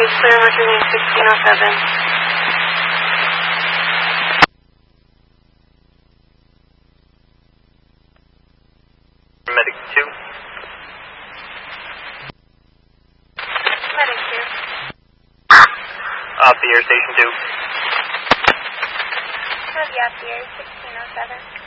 clear Mercury 1607. Medic 2. Medic 2. Off the air, Station 2. Copy, off the air 1607.